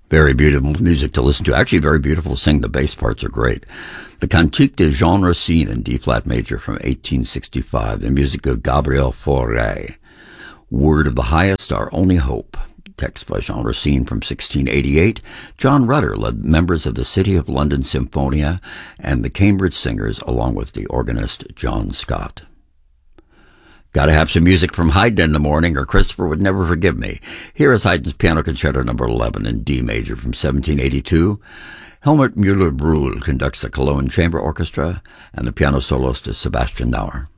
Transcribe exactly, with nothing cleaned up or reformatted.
Very beautiful music to listen to. Actually, very beautiful to sing. The bass parts are great. The Cantique de Jean Racine in D-flat major from eighteen sixty-five. The music of Gabriel Fauré. Word of the Highest, Our Only Hope. Text by Jean Racine from sixteen eighty-eight. John Rutter led members of the City of London Symphonia and the Cambridge Singers along with the organist John Scott. Gotta have some music from Haydn in the morning or Christopher would never forgive me. Here is Haydn's Piano Concerto number eleven in D major from seventeen eighty-two. Helmut Müller-Brühl conducts the Cologne Chamber Orchestra and the piano soloist is Sebastian Nauer.